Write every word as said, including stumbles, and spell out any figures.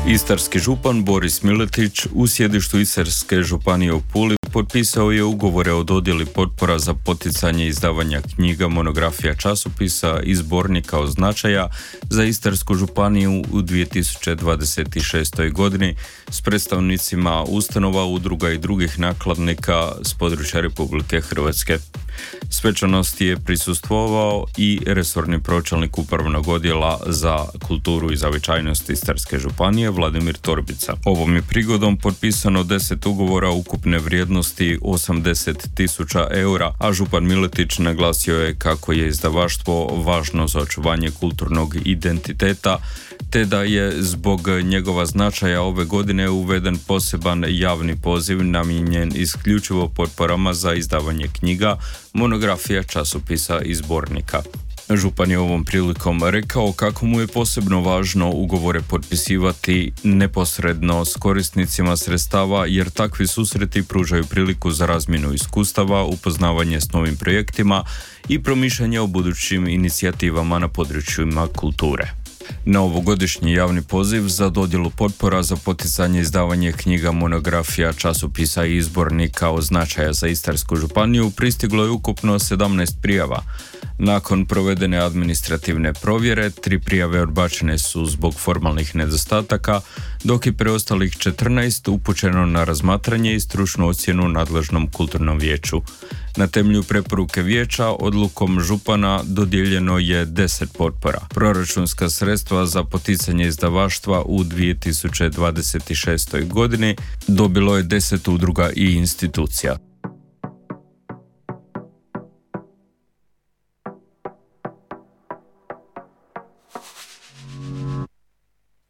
Istarski župan Boris Miletić u sjedištu Istarske županije u Puli potpisao je ugovore o dodjeli potpora za poticanje izdavanja knjiga, monografija, časopisa i zbornika od značaja za Istarsku županiju u dvije tisuće dvadeset šestoj. godini s predstavnicima ustanova, udruga i drugih nakladnika s područja Republike Hrvatske. Svečanosti je prisustvovao i resorni pročelnik upravnog odjela za kulturu i zavičajnost Istarske županije Vladimir Torbica. Ovom je prigodom potpisano deset ugovora ukupne vrijednosti osamdeset tisuća eura, a župan Miletić naglasio je kako je izdavaštvo važno za očuvanje kulturnog identiteta, te da je zbog njegova značaja ove godine uveden poseban javni poziv namijenjen isključivo potporama za izdavanje knjiga, monografija, časopisa i zbornika. Župan je ovom prilikom rekao kako mu je posebno važno ugovore potpisivati neposredno s korisnicima sredstava, jer takvi susreti pružaju priliku za razmjenu iskustava, upoznavanje s novim projektima i promišljanje o budućim inicijativama na područjima kulture. Na ovogodišnji javni poziv za dodjelu potpora za poticanje izdavanje knjiga, monografija, časopisa i zbornika od značaja za Istarsku županiju pristiglo je ukupno sedamnaest prijava. Nakon provedene administrativne provjere, tri prijave odbačene su zbog formalnih nedostataka, dok je preostalih četrnaest upućeno na razmatranje i stručnu ocjenu nadležnom kulturnom vijeću. Na temelju preporuke vijeća odlukom župana dodijeljeno je deset potpora. Proračunska sredstva za poticanje izdavaštva u dvije tisuće dvadeset šestoj. godini dobilo je deset udruga i institucija.